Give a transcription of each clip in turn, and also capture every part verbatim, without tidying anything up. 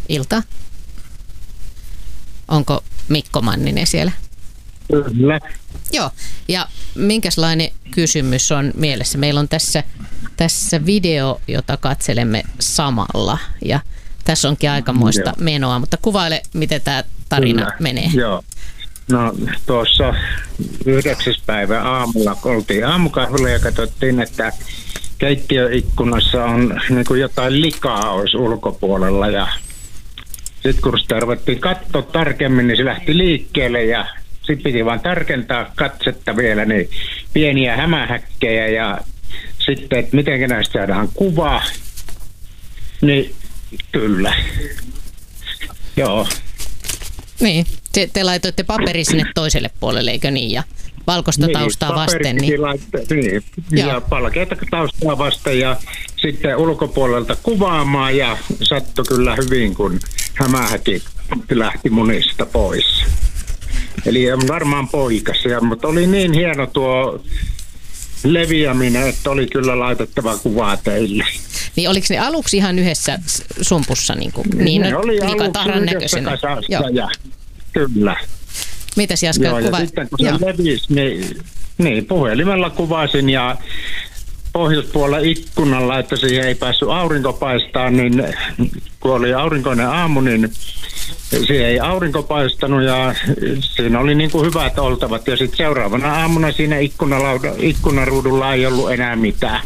iltaa. Onko Mikko Manninen siellä? Kyllä. Joo, ja minkälainen kysymys on mielessä? Meillä on tässä, tässä video, jota katselemme samalla, ja tässä onkin aikamoista Joo. menoa, mutta kuvaile, miten tämä tarina Kyllä. menee. Joo. No tuossa yhdeksäs päivä aamulla oltiin aamukahvilla ja katsottiin, että keittiöikkunassa on niin kuin jotain likaa olisi ulkopuolella, ja sitten kun sitä ruvettiin katsoa tarkemmin, niin se lähti liikkeelle ja sitten piti vaan tarkentaa katsetta vielä, niin pieniä hämähäkkejä ja sitten, että miten näistä saadaan kuva, niin kyllä. Joo. Niin, te, te laitoitte paperi sinne toiselle puolelle, eikö niin? Ja valkoista niin, taustaa vasten. Niin, laittaa, niin. ja palkeita taustaa vasten ja sitten ulkopuolelta kuvaamaan ja sattui kyllä hyvin, kun hämähäkit lähti munista pois. Eli varmaan poikasia, mutta oli niin hieno tuo leviäminen, että oli kyllä laitettava kuvaa teille. Niin oliko ne aluksi ihan yhdessä sumpussa? Niin, kuin, niin ne oli aluksi yhdessä kasassa ja kyllä. Mitäs Jaska Joo, kuva? Ja sitten kun se Joo. levisi, niin, niin puhelimella kuvasin ja pohjoispuolella ikkunalla, että siihen ei päässyt aurinko paistaa, niin kun oli aurinkoinen aamu, niin siihen ei aurinko paistanut ja siinä oli niin kuin hyvät oltavat. Ja sitten seuraavana aamuna siinä ikkunaruudulla ei ollut enää mitään.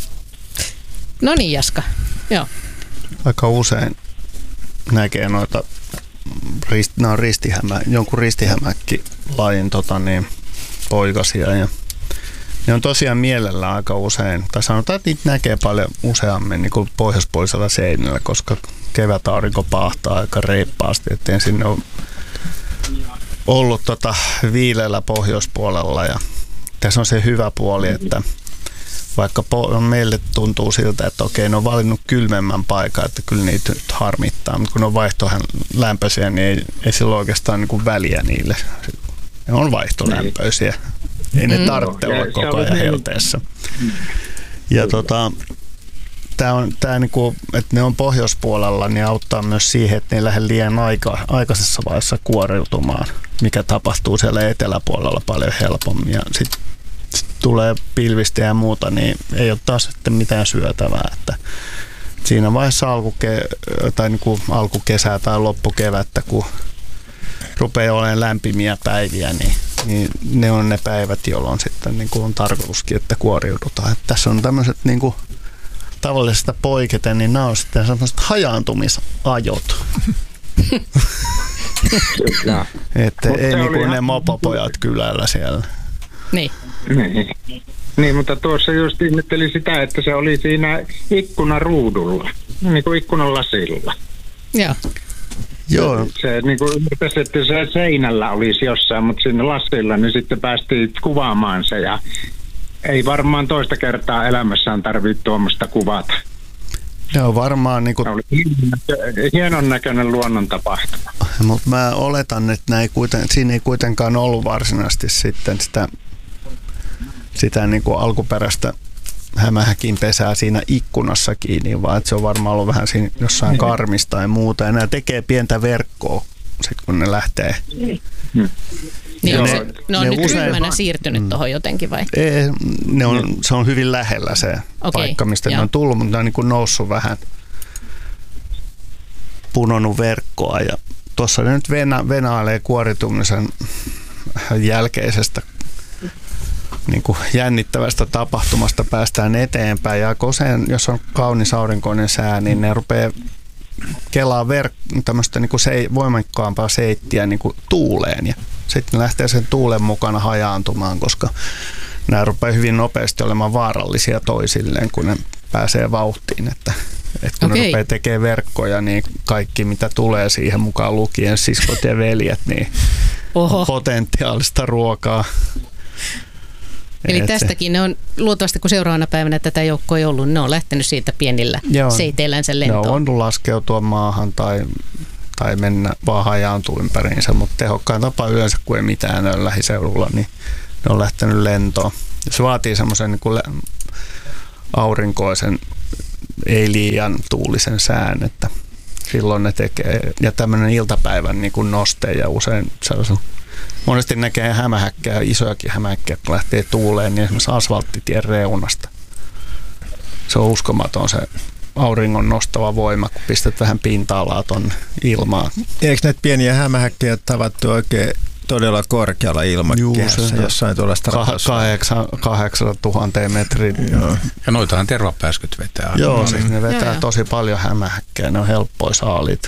No niin, Jaska. Joo. Aika usein näkee noita rist, no, ristihämä, jonkun ristihämäkki lajin tota, niin, poikasia ja ne on tosiaan mielellään aika usein, tai sanotaan, että niitä näkee paljon useammin niin kuin pohjoispuolisella seinällä, koska kevätaurinko paahtaa aika reippaasti, ettei sinne ole ollut tota viileällä pohjoispuolella. Ja tässä on se hyvä puoli, että vaikka po- meille tuntuu siltä, että okei, ne on valinnut kylmemmän paikan, että kyllä niitä nyt harmittaa, mutta kun ne on vaihtolämpöisiä, niin ei, ei sillä oikeastaan niin kuin väliä niille. Ne on vaihtolämpöisiä. Ei ne tarvitse olla koko ajan helteessä. Ja tota, tää on, tää niinku, että ne on pohjoispuolella, niin auttaa myös siihen, että ne ei lähde liian aika, aikaisessa vaiheessa kuoriutumaan, mikä tapahtuu siellä eteläpuolella paljon helpommin. Ja sitten sit tulee pilvistä ja muuta, niin ei ole taas sitten mitään syötävää. Että siinä vaiheessa alkuke- tai niinku alkukesää tai loppukevättä, kun rupeaa olemaan lämpimiä päiviä, niin niin ne on ne päivät, jolloin sitten niin kuin on tarkoituskin, että kuoriudutaan. Että tässä on tämmöiset niin kuin tavallisesta poiketen, niin nämä on sitten sellaiset hajaantumisajot. Että ei niin kuin ne mopopojat kylällä siellä. Niin. Niin. Niin, mutta tuossa just ihmetteli sitä, että se oli siinä ikkunaruudulla, niin kuin ikkunan lasilla. Joo. Joo. Se niin kuin ymmärtäisi, että se seinällä olisi jossain, mutta siinä lasilla niin sitten päästiin kuvaamaan se ja ei varmaan toista kertaa elämässään tarvitse tuommoista kuvata. Joo, varmaan niin kuin... oli hienon näköinen luonnon tapahtuma. Mutta mä oletan, että ei kuiten, siinä ei kuitenkaan ollut varsinaisesti sitten sitä, sitä niin kuin alkuperäistä hämähäkin pesää siinä ikkunassa kiinni, vaan että se on varmaan ollut vähän siinä jossain karmista tai muuta. Ja nämä tekee pientä verkkoa, sit kun ne lähtee. Hmm. Niin ne, se, ne on ne nyt usein, ryhmänä siirtynyt mm. tuohon jotenkin vai? Ei, ne on, se on hyvin lähellä se okay. paikka, mistä ja. ne on tullut, mutta ne on niin kuin noussut vähän, punonut verkkoa. Ja tuossa ne nyt vena, venailee kuoritumisen jälkeisestä niin kuin jännittävästä tapahtumasta päästään eteenpäin ja usein, jos on kaunis aurinkoinen sää, niin ne rupeaa kelaa verk- tämmöistä niin kuin se- voimakkaampaa seittiä niin kuin tuuleen ja sitten ne lähtee sen tuulen mukana hajaantumaan, koska nämä rupeaa hyvin nopeasti olemaan vaarallisia toisilleen, kun ne pääsee vauhtiin, että, että kun okay. ne rupeaa tekemään verkkoja, niin kaikki mitä tulee siihen mukaan lukien siskot ja veljet, niin Oho. on potentiaalista ruokaa. Eli et tästäkin ne on luultavasti, kun seuraavana päivänä tätä joukkoa ei ollut, ne on lähtenyt siitä pienillä Joo, seiteillänsä lentoon. Ne on voinut laskeutua maahan tai, tai mennä vaan hajaantua ympäriinsä, mutta tehokkain tapa yleensä, kun ei mitään ole lähiseudulla, niin ne on lähtenyt lentoon. Se vaatii semmoisen niin kuin aurinkoisen, ei liian tuulisen sään, että silloin ne tekee. Ja tämmöinen iltapäivän niin kuin noste ja usein sellaisen. Monesti näkee hämähäkkää, isojakin hämähäkkää, kun lähtee tuuleen, niin esimerkiksi asfalttitien reunasta. Se on uskomaton se auringon nostava voima, kun pistät vähän pinta-alaa tuonne ilmaan. Eikö näitä pieniä hämähäkkejä tavattu oikein todella korkealla ilmakehässä, jossain tuolla stratosfäärissä? Kahdeksan tuhanteen metriin. Ja noitahan tervapääskyt vetää. Joo, siis ne vetää joo, tosi paljon hämähäkkejä, ne on helppoja saalit.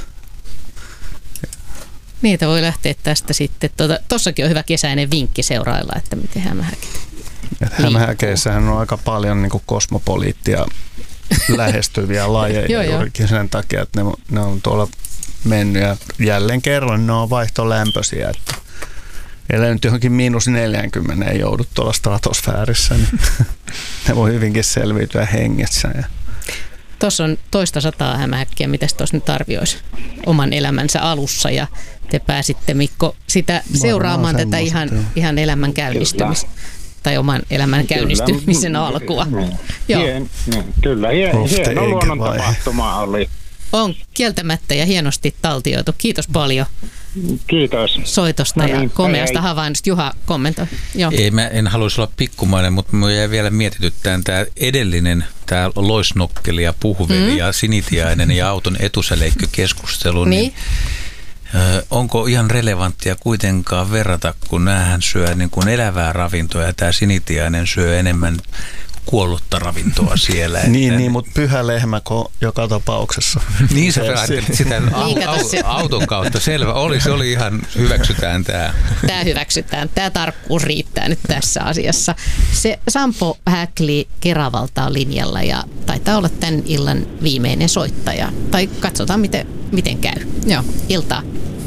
Niitä voi lähteä tästä sitten. Tuossakin on hyvä kesäinen vinkki seurailla, että miten hämähäkit. Hämähäkeissähän on aika paljon niin kuin kosmopoliittia lähestyviä lajeja juurikin sen takia, että ne, ne on tuolla mennyt ja jälleen kerran ne on vaihtolämpöisiä, että ellei nyt johonkin miinus neljäkymmentä ei joudu tuolla stratosfäärissä, niin ne voi hyvinkin selviytyä hengessä. Ja tuossa on toista sataa hämähäkkiä, mitäs tuossa nyt arvioisi oman elämänsä alussa ja te pääsitte, Mikko, sitä seuraamaan tätä ihan, ihan elämän käynnistymistä tai oman elämän käynnistymisen kyllä, alkua. Joo. Hien, kyllä, hien, hieno luonnon tapahtuma oli. On kieltämättä ja hienosti taltioitu. Kiitos paljon. Kiitos. Soitosta no niin, ja komeasta havainnosta. Juha, kommentoi. Joo. Ei, mä en haluaisi olla pikkumainen, mutta mä jäin vielä mietityttään tämä edellinen, tämä loisnokkeli ja puhveli mm. ja sinitiainen ja auton etusäleikkykeskustelu. Niin. niin onko ihan relevanttia kuitenkaan verrata, kun näähän syö niin kuin elävää ravintoa ja tämä sinitiainen syö enemmän kuollutta ravintoa siellä. niin, että niin, mutta pyhä lehmäko joka tapauksessa. niin sä ajattelit sitä au, au, auton kautta. Selvä, oli, se oli ihan, hyväksytään tämä. Tämä hyväksytään. Tämä tarkkuus riittää nyt tässä asiassa. Se Sampo Häkli Keravalta on linjalla ja taitaa olla tämän illan viimeinen soittaja. Tai katsotaan, miten, miten käy. Joo, iltaa.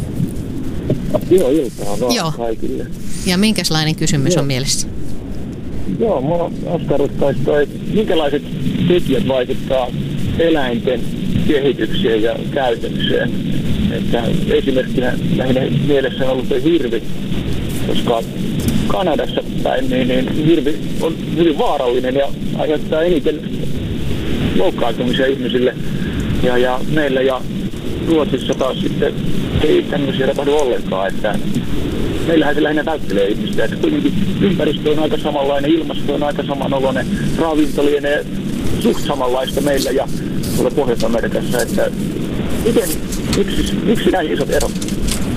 Joo, iltaa vaan Joo. kaikille. Ja minkälainen kysymys Joo. on mielessä? Joo, minua askarruttaisi toi, minkälaiset tekijät vaikuttaa eläinten kehitykseen ja käytökseen. Että esimerkkinä lähinnä mielessä on ollut toi hirvi, koska Kanadassa päin niin, niin hirvi on hyvin vaarallinen ja aiheuttaa eniten loukkaantumisia ihmisille. Ja, ja meillä ja Ruotsissa taas sitten ei tämmöisiä tapahdu ollenkaan, että meillähän se lähinnä välttelee ihmistä. Että kuitenkin ympäristö on aika samanlainen, ilmasto on aika samanoloinen, ravinto lienee suht samanlaista meillä ja tuolla Pohjois-Amerikassa. Että miten, miksi, miksi näin isot erot?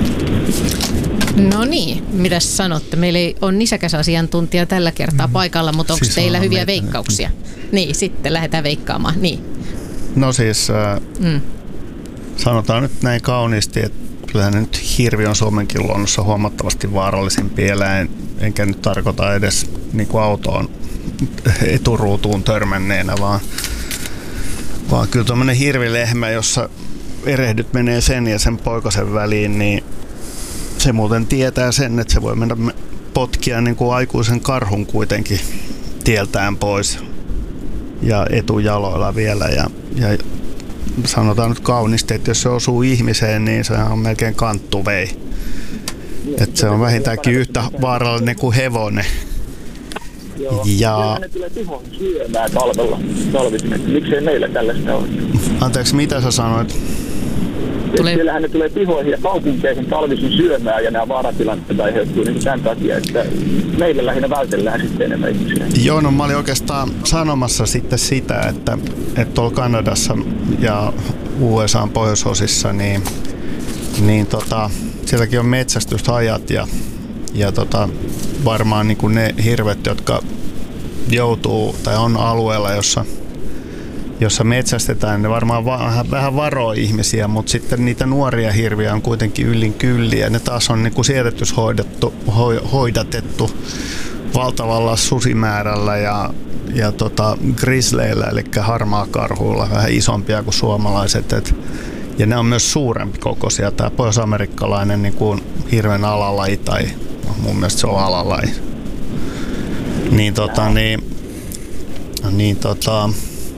No niin, mitäs sanotte? Meillä ei ole nisäkäsasiantuntija tällä kertaa mm. paikalla, mutta onko siis teillä on hyviä meitä. veikkauksia? Niin, sitten lähdetään veikkaamaan. Niin. No siis äh, mm. sanotaan nyt näin kauniisti, että kyllähän nyt hirvi on Suomenkin luonnossa huomattavasti vaarallisempi eläin, enkä nyt tarkoita edes niin kuin autoon eturuutuun törmänneenä, vaan, vaan kyllä tuommoinen hirvilehmä, jossa erehdyt menee sen ja sen poikasen väliin, niin se muuten tietää sen, että se voi mennä potkia niin kuin aikuisen karhun kuitenkin tieltään pois ja etujaloilla vielä ja, ja sanotaan nyt kauniisti, että jos se osuu ihmiseen, niin se on melkein kanttuvei. Että se on vähintäänkin yhtä vaarallinen kuin hevonen. Joo. Ja ne tulee tuhon syömään talvella, talvisin, että miksei meillä tällaista ole. Anteeksi, mitä sä sanoit? Tulee... Siellähän ne tulee pihoihin ja kaupunkeihin talvisin syömään ja nämä vaaratilanteet aiheutuu niin tämän takia, että meillä lähinnä vältellään sitten enemmän ihmisiä. Joo, no mä olin oikeastaan sanomassa sitten sitä, että, että tuolla Kanadassa ja U S A:n pohjoisosissa, niin, niin tota, sielläkin on metsästysajat ja, ja tota, varmaan niin kuin ne hirvet, jotka joutuu tai on alueella, jossa jossa metsästetään, ne varmaan va- vähän varoo ihmisiä, mutta sitten niitä nuoria hirviä on kuitenkin yllin kylliä. Ne taas on niin kuin siedätyshoidettu, ho- hoidatettu valtavalla susimäärällä ja, ja tota grizzleillä, eli harmaakarhuilla, vähän isompia kuin suomalaiset. Et, ja ne on myös suurempi kokoisia. Tämä pohjois-amerikkalainen niin kuin hirven alalaji, tai mun mielestä se on alalaji. Niin tota, niin, niin tota,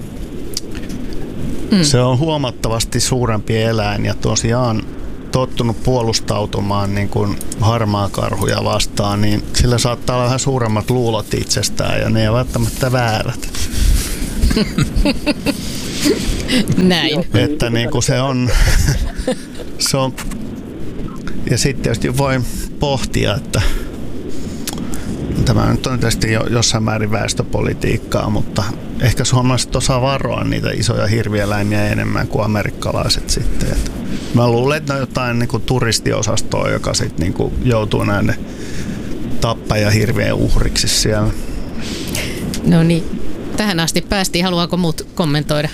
Mm. se on huomattavasti suurempi eläin ja tosiaan tottunut puolustautumaan niin kuin harmaakarhuja vastaan, niin sillä saattaa olla vähän suuremmat luulot itsestään ja ne ei välttämättä väärät. Näin. Että niin kuin se on, se on, ja sitten tietysti voi pohtia, että tämä nyt on tietysti jo jossain määrin väestöpolitiikkaa, mutta ehkä suomalaiset osaa varoa niitä isoja hirvieläimiä enemmän kuin amerikkalaiset sitten. Että mä luulen, että on jotain niin kuin turistiosastoa, joka sitten niin kuin joutuu näiden tappaja hirveän uhriksi siellä. No niin, tähän asti päästiin. Haluaako muut kommentoida?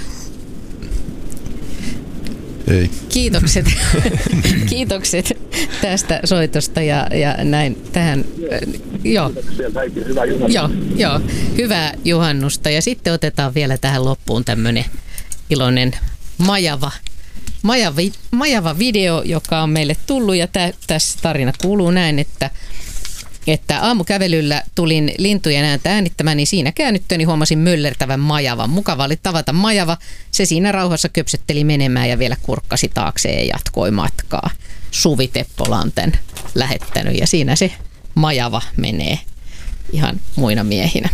Ei. Kiitokset. Kiitokset tästä soitosta ja, ja näin tähän. Joo. Joo, joo. Hyvää juhannusta. Ja sitten otetaan vielä tähän loppuun tämmöinen iloinen majava, majava, majava video, joka on meille tullut. Ja tä, tässä tarina kuuluu näin, että että aamukävelyllä tulin lintujen ääntä äänittämään, niin siinä käännyttöni huomasin möllertävän majavan. Mukava oli tavata majava. Se siinä rauhassa köpsötteli menemään ja vielä kurkkasi taakseen ja jatkoi matkaa. Suvi Teppola on tämän lähettänyt ja siinä se majava menee ihan muina miehinä.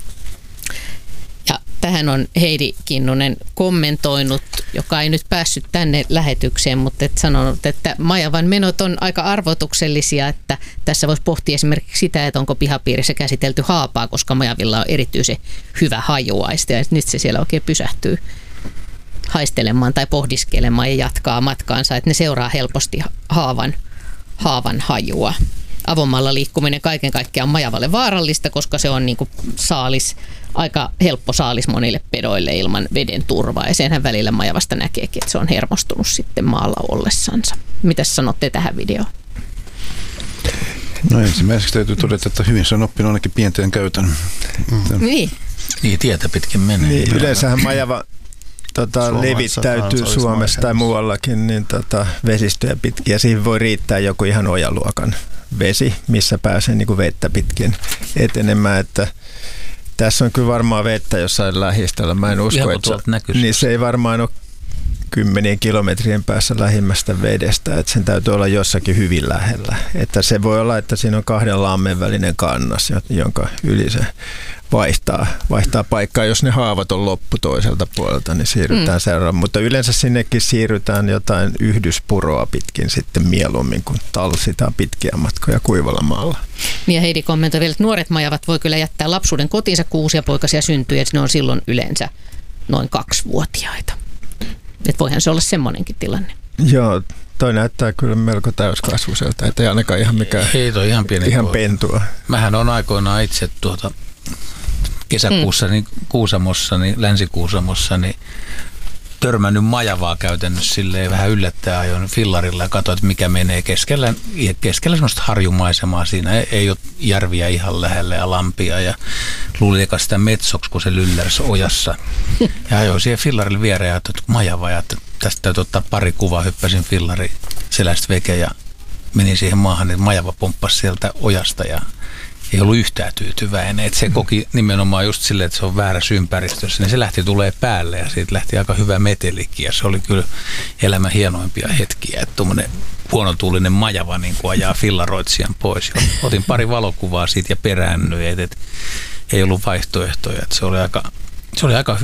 Ja tähän on Heidi Kinnunen kommentoinut, joka ei nyt päässyt tänne lähetykseen, mutta et sanonut, että majavan menot on aika arvotuksellisia, että tässä voisi pohtia esimerkiksi sitä, että onko pihapiirissä käsitelty haapaa, koska majavilla on erityisen hyvä hajuaiste ja nyt se siellä oikein pysähtyy haistelemaan tai pohdiskelemaan ja jatkaa matkaansa, että ne seuraa helposti haavan, haavan hajua. Avomaalla liikkuminen kaiken kaikkiaan on majavalle vaarallista, koska se on niin kuin saalis, aika helppo saalis monille pedoille ilman veden turvaa. Ja senhän välillä majavasta näkeekin, että se on hermostunut sitten maalla ollessansa. Mitäs sanotte tähän videoon? No ensimmäiseksi täytyy todeta, että hyvin se on oppinut ainakin pienteen käytön. Mm-hmm. Niin. Niin, tietä pitkin menee. Niin, yleensähän majava tota, levittäytyy Suomessa tai muuallakin niin, tota, vesistöjä pitkin ja siihen voi riittää joku ihan ojaluokan vesi, missä pääsee niin kuin vettä pitkin etenemään, että tässä on kyllä varmaan vettä jossain lähistöllä. Mä en usko, että se, niin se ei varmaan ole kymmenien kilometrien päässä lähimmästä vedestä, että sen täytyy olla jossakin hyvin lähellä. Että se voi olla, että siinä on kahden lammen välinen kannas, jonka yli se vaihtaa, vaihtaa paikkaa. Jos ne haavat on loppu toiselta puolelta, niin siirrytään mm. seuraavaan. Mutta yleensä sinnekin siirrytään jotain yhdyspuroa pitkin sitten mieluummin, kun talsitaan pitkiä matkoja kuivalla maalla. Ja Heidi kommentoi vielä, että nuoret majavat voi kyllä jättää lapsuuden kotiinsa, kun uusia poikasia syntyy, että ne on silloin yleensä noin kaksivuotiaita. Että voihan se olla semmoinenkin tilanne. Joo, toi näyttää kyllä melko täyskasvuiselta, että ei ainakaan ihan mikään Hei, toi ihan, pieni ihan pentua. Mähän on aikoinaan itse tuota kesäkuussa mm. niin Kuusamossa, niin Länsi-Kuusamossa, niin törmännyt majavaa käytännössä silleen vähän yllättäen ajoin fillarilla ja katsoin, että mikä menee keskellä, keskellä semmoista harjumaisemaa siinä. Ei, ei ole järviä ihan lähellä ja lampia ja luulin eka sitä metsoksi, kun se lyllärsi ojassa. Ja ajoin siihen fillarille viereen ja ajattelin, että majava ja että tästä täytyy ottaa pari kuvaa. Hyppäsin fillari selästä veke ja menin siihen maahan, niin majava pomppasi sieltä ojasta ja ei ollut yhtään tyytyväinen. Että se koki nimenomaan just silleen, että se on väärässä ympäristössä, niin se lähti tulee päälle ja siitä lähti aika hyvä metelikin ja se oli kyllä elämän hienoimpia hetkiä, että tuommoinen huonotuulinen majava niin kuin ajaa fillaroitsijan pois. Ja otin pari valokuvaa siitä ja peräännyin, että, että ei ollut vaihtoehtoja, että se oli aika, se oli aika,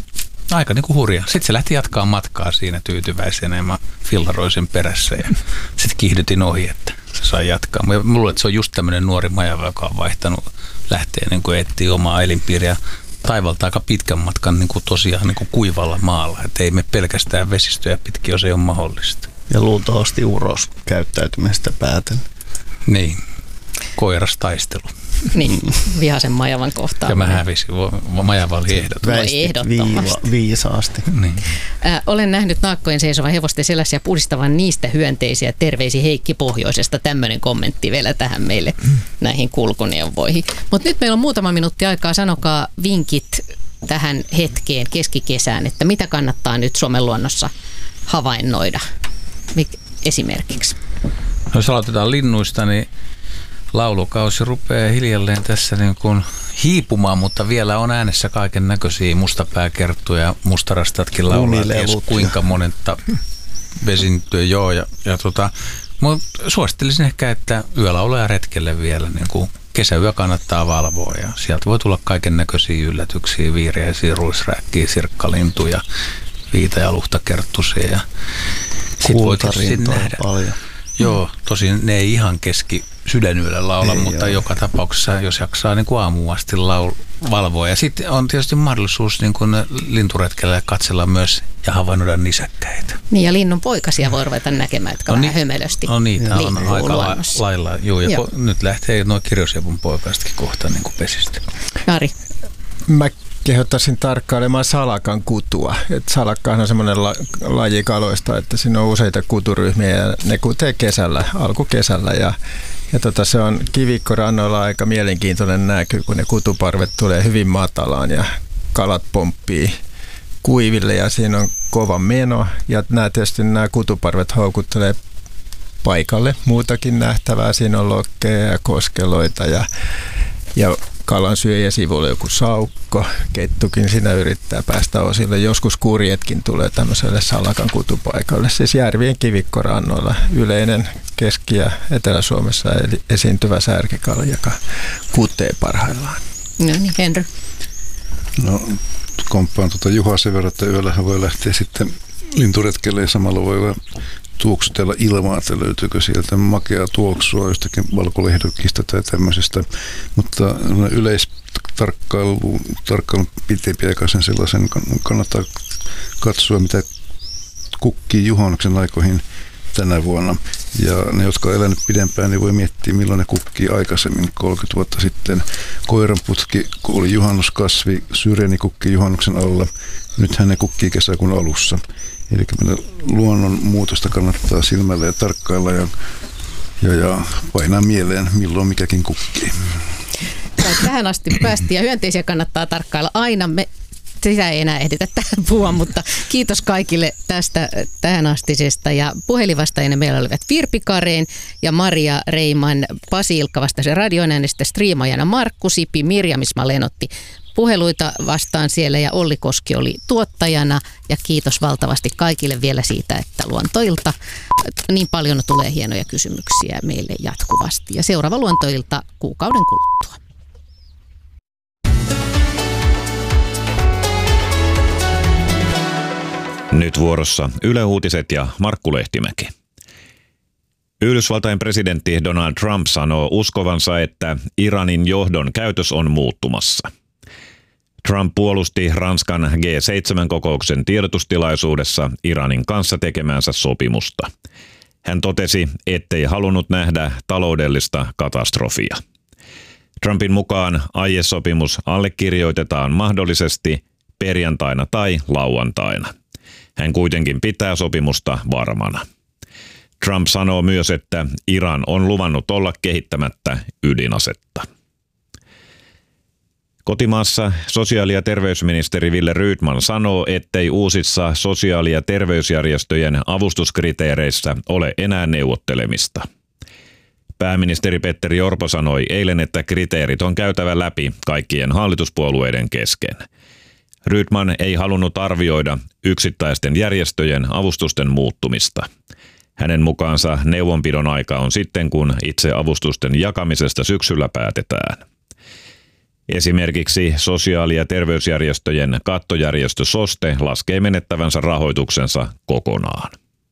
aika niin kuin hurja. Sitten se lähti jatkaa matkaa siinä tyytyväisenä ja mä fillaroin sen perässä ja sitten kiihdytin ohi, että se sai jatkaa. Mä luulen, että se on just tämmöinen nuori majava, joka on vaihtanut, lähtee niin kuin etsiä omaa elinpiiriä taivalta aika pitkän matkan niin kuin tosiaan niin kuin kuivalla maalla. Että ei me pelkästään vesistöjä pitkin, jos ei ole mahdollista. Ja luultavasti uros käyttäytymisestä päätellä. Niin, koirastaistelu. Niin, vihaisen majavan kohtaan. Ja mä hävisin, majava oli ehdoton. Ehdottomasti. Viisaasti. Niin. Äh, olen nähnyt naakkojen seisovan hevosten selässä ja pudistavan niistä hyönteisiä. Terveisi Heikki Pohjoisesta. Tämmöinen kommentti vielä tähän meille näihin kulkuneuvoihin. Mutta nyt meillä on muutama minuutti aikaa. Sanokaa vinkit tähän hetkeen keskikesään, että mitä kannattaa nyt Suomen luonnossa havainnoida Mik- esimerkiksi. No, jos aloitetaan linnuista, niin laulukausi rupeaa hiljalleen tässä niin kuin hiipumaan, mutta vielä on äänessä kaiken näköisiä mustapääkerttuja, mustarastatkin laulaa, ties kuinka monetta vesintyä, joo. Ja, ja tota, suosittelisin ehkä, että yölaulaja retkelle vielä, niin kuin kesäyö kannattaa valvoa ja sieltä voi tulla kaiken näköisiä yllätyksiä, viiriäisiä, ruisräkkiä, sirkkalintuja. viita- ja luhtakerttusia. Ja sitten voi tietysti nähdä. Paljon. Joo, tosin ne ei ihan keski sydänyöllä laula, ei, mutta joo. Joka tapauksessa, jos jaksaa niin kuin aamuun asti laul, valvoa. Ja sitten on tietysti mahdollisuus niin kuin linturetkellä katsella myös ja havainnoida nisäkkäitä. Niin, ja linnun poikasia voi ruveta näkemään, jotka no, vähän ni- hömelösti no niitä on aika la- lailla. Joo, ja po- nyt lähtee nuo kirjosjavun poikastakin kohta niin kuin pesistä. Jari. Mä kehottaisin tarkkailemaan salakan kutua. Et salakkahan on semmoinen la- laji kaloista, että siinä on useita kuturyhmiä ja ne kutee kesällä, alkukesällä. Ja, ja tota, se on kivikkorannoilla aika mielenkiintoinen näky, kun ne kutuparvet tulee hyvin matalaan ja kalat pomppii kuiville ja siinä on kova meno. Ja nämä tietysti nämä kutuparvet houkuttelee paikalle muutakin nähtävää. Siinä on lokkeja ja koskeloita ja, ja kalan syöjä sivulla joku saukko, kettukin siinä yrittää päästä osille. Joskus kurjetkin tulee tämmöiselle salakan kutupaikalle. Siis järvien kivikkorannoilla yleinen Keski- ja Etelä-Suomessa esiintyvä särkikala, joka kutee parhaillaan. No niin, Henry. No, komppaan tuota Juhaa sen verran, että yöllähän voi lähteä sitten linturetkelle ja samalla voi tuoksutella ilmaa, että löytyykö sieltä makeaa tuoksua jostakin valkolehdokista tai tämmöisestä, mutta yleistarkkailu tarkkailun pitempiaikaisen sellaisen kannattaa katsoa, mitä kukkii juhannuksen aikoihin tänä vuonna. Ja ne, jotka on elänyt pidempään, niin voi miettiä, milloin ne kukkii aikaisemmin. kolmekymmentä vuotta sitten koiranputki, kun oli juhannuskasvi, syreni kukkii juhannuksen alla. Nythän ne kukkii kesäkuun alussa. Eli luonnon muutosta kannattaa silmällä ja tarkkailla ja, ja, ja painaa mieleen, milloin mikäkin kukkii. Tähän asti päästiin ja hyönteisiä kannattaa tarkkailla aina. Me sitä ei enää ehditä tähän puhua, mutta kiitos kaikille tästä tähänastisesta. Ja puhelinvastaajina meillä olivat Virpi Kareen ja Maria Reiman, Pasi Ilkka vastasi radioäänistä, striimaajana Markku Sipi, Mirjam Ismail otti puheluita vastaan siellä ja Olli Koski oli tuottajana. Ja kiitos valtavasti kaikille vielä siitä, että Luontoilta niin paljon tulee hienoja kysymyksiä meille jatkuvasti. Ja seuraava Luontoilta kuukauden kuluttua. Nyt vuorossa Yle Uutiset ja Markku Lehtimäki. Yhdysvaltain presidentti Donald Trump sanoo uskovansa, että Iranin johdon käytös on muuttumassa. Trump puolusti Ranskan G seitsemän-kokouksen tiedotustilaisuudessa Iranin kanssa tekemänsä sopimusta. Hän totesi, ettei halunnut nähdä taloudellista katastrofia. Trumpin mukaan aiesopimus allekirjoitetaan mahdollisesti perjantaina tai lauantaina. Hän kuitenkin pitää sopimusta varmana. Trump sanoo myös, että Iran on luvannut olla kehittämättä ydinasetta. Kotimaassa sosiaali- ja terveysministeri Wille Rydman sanoo, ettei uusissa sosiaali- ja terveysjärjestöjen avustuskriteereissä ole enää neuvottelemista. Pääministeri Petteri Orpo sanoi eilen, että kriteerit on käytävä läpi kaikkien hallituspuolueiden kesken. Rydman ei halunnut arvioida yksittäisten järjestöjen avustusten muuttumista. Hänen mukaansa neuvonpidon aika on sitten, kun itse avustusten jakamisesta syksyllä päätetään. Esimerkiksi sosiaali- ja terveysjärjestöjen kattojärjestö SOSTE laskee menettävänsä rahoituksensa kokonaan.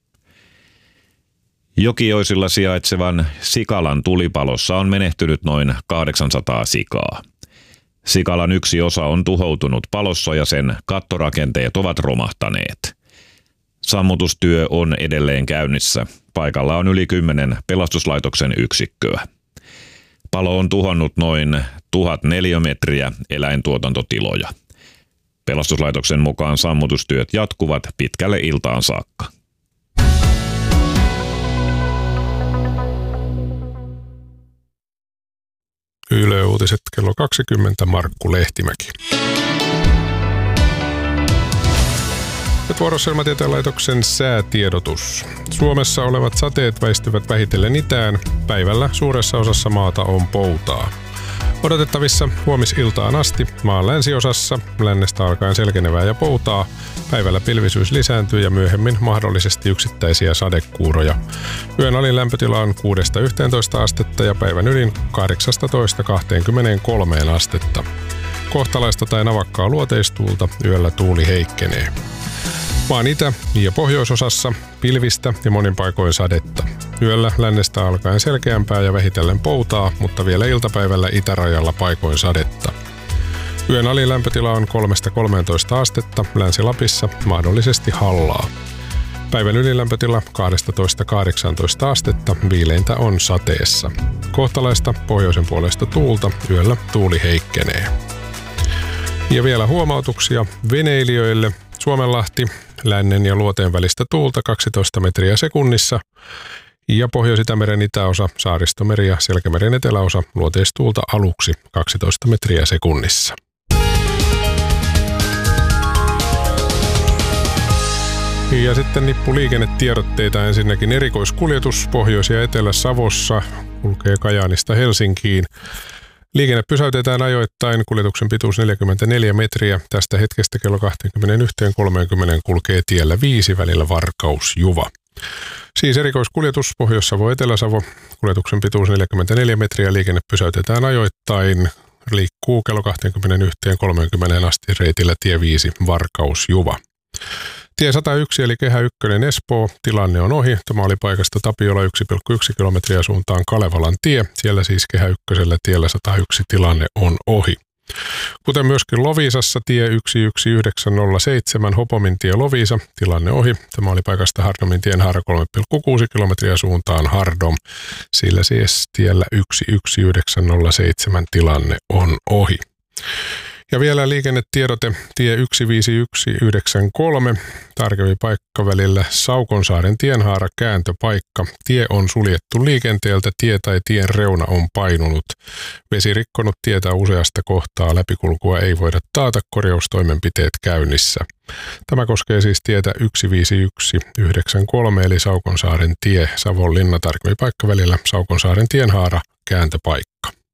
Jokioisilla sijaitsevan Sikalan tulipalossa on menehtynyt noin kahdeksansataa sikaa. Sikalan yksi osa on tuhoutunut palossa ja sen kattorakenteet ovat romahtaneet. Sammutustyö on edelleen käynnissä. Paikalla on yli kymmenen pelastuslaitoksen yksikköä. Palo on tuhannut noin tuhat neliömetriä eläintuotantotiloja. Pelastuslaitoksen mukaan sammutustyöt jatkuvat pitkälle iltaan saakka. Yle Uutiset kello kaksikymmentä, Markku Lehtimäki. Nyt vuorossa Ilmatieteen laitoksen säätiedotus. Suomessa olevat sateet väistyvät vähitellen itään. Päivällä suuressa osassa maata on poutaa. Odotettavissa huomisiltaan asti maan länsiosassa lännestä alkaen selkenevää ja poutaa. Päivällä pilvisyys lisääntyy ja myöhemmin mahdollisesti yksittäisiä sadekuuroja. Yön alin lämpötila on kuudesta yhteentoista astetta ja päivän ylin kahdeksastatoista kaksikymmentäkolme astetta. Kohtalaista tai navakkaa luoteistuulta, yöllä tuuli heikkenee. Maan itä- ja pohjoisosassa pilvistä ja monin paikoin sadetta. Yöllä lännestä alkaen selkeämpää ja vähitellen poutaa, mutta vielä iltapäivällä itärajalla paikoin sadetta. Yön alin lämpötila on kolmesta kolmeentoista astetta, Länsi-Lapissa mahdollisesti hallaa. Päivän ylilämpötila kaksitoista kahdeksantoista astetta, viileintä on sateessa. Kohtalaista pohjoisen puolesta tuulta, yöllä tuuli heikkenee. Ja vielä huomautuksia veneilijöille. Suomenlahti, lännen ja luoteen välistä tuulta kaksitoista metriä sekunnissa. Ja Pohjois-Itämeren itäosa, Saaristomeri ja Selkämeren eteläosa, luoteistuulta aluksi kaksitoista metriä sekunnissa. Ja sitten nippu liikennetiedotteita. Ensinnäkin erikoiskuljetus Pohjois- ja Etelä-Savossa kulkee Kajaanista Helsinkiin. Liikenne pysäytetään ajoittain, kuljetuksen pituus neljäkymmentäneljä metriä. Tästä hetkestä kello kaksikymmentäyksi kolmekymmentä kulkee tiellä viisi välillä Varkaus-Juva. Siis erikoiskuljetus Pohjois-Savo, Etelä-Savo, kuljetuksen pituus neljäkymmentäneljä metriä, liikenne pysäytetään ajoittain, liikkuu kello kaksikymmentäyksi kolmekymmentä asti reitillä tie viisi Varkaus-Juva. Tie sata yksi eli Kehä yksi Espoo, tilanne on ohi. Tämä oli paikasta Tapiola yksi pilkku yksi kilometriä suuntaan Kalevalan tie. Siellä siis Kehä ykkösellä tiellä sata yksi tilanne on ohi. Kuten myöskin Loviisassa tie yksi yksi yhdeksän nolla seitsemän Hopomin tie Loviisa, tilanne ohi. Tämä oli paikasta Hardomin tienhaara kolme pilkku kuusi kilometriä suuntaan Hardom. Sillä siis tiellä yksi yksi yhdeksän nolla seitsemän tilanne on ohi. Ja vielä liikennetiedote tie yksi viisi yksi yhdeksän kolme, tarkempi paikka välillä Saukonsaaren tienhaara kääntöpaikka. Tie on suljettu liikenteeltä, tie tai tien reuna on painunut. Vesi rikkonut tietä useasta kohtaa, läpikulkua ei voida taata, korjaustoimenpiteet käynnissä. Tämä koskee siis tietä yksi viisi yksi yhdeksän kolme eli Saukonsaaren tie, Savonlinna, tarkempi paikka välillä Saukonsaaren tienhaara kääntöpaikka.